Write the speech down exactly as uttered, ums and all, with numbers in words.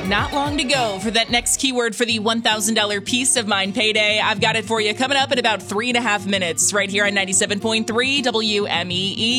Not long to go for that next keyword for the one thousand dollars Peace of Mind payday. I've got it for you coming up in about three and a half minutes right here on ninety-seven point three W M E E.